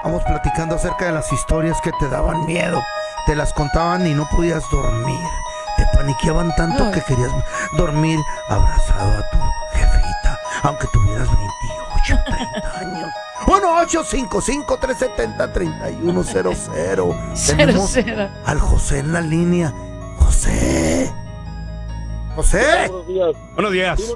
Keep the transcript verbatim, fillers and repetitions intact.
Vamos platicando acerca de las historias que te daban miedo. Te las contaban y no podías dormir. Te paniqueaban tanto Ay. que querías dormir abrazado a tu jefita, aunque tuvieras veintiocho, treinta años. uno ocho cinco cinco, tres siete cero, tres uno cero cero. Cero, Tenemos cero. al José en la línea. José. José. Buenos días. Buenos días.